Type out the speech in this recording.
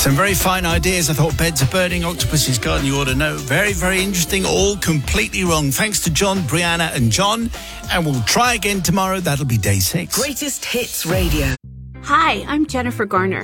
Some very fine ideas. I thought beds are burning, octopus's garden, you ought to know. Very, very interesting, all completely wrong. Thanks to John, Brianna and John. And we'll try again tomorrow. That'll be day 6. Greatest Hits Radio. Hi, I'm Jennifer Garner.